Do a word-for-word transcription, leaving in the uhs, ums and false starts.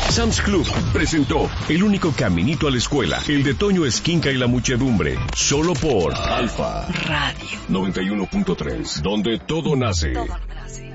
Sam's Club presentó El único caminito a la escuela, el de Toño Esquinca y la muchedumbre, solo por Alfa Radio noventa y uno punto tres, donde todo nace. Todo nace.